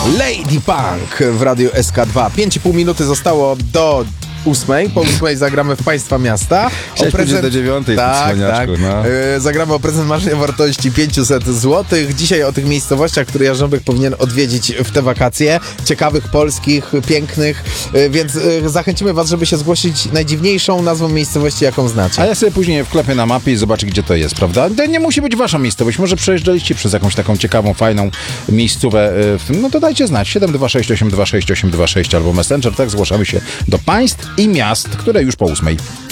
Lady Punk w Radiu SK2. 5,5 minuty zostało do 8. Po 8 zagramy w Państwa Miasta. Chciałeś powiedzieć do 9, tak. No. Zagramy o prezent marzeń o wartości 500 zł. Dzisiaj o tych miejscowościach, które Jarząbek powinien odwiedzić w te wakacje. Ciekawych, polskich, pięknych. Więc zachęcimy Was, żeby się zgłosić najdziwniejszą nazwą miejscowości, jaką znacie. A ja sobie później wklepię na mapie i zobaczę, gdzie to jest, prawda? To nie musi być wasza miejscowość. Może przejeżdżaliście przez jakąś taką ciekawą, fajną miejscówę. No to dajcie znać. 726 826 826 albo Messenger. Tak zgłaszamy się do państw i miast, które już po 8.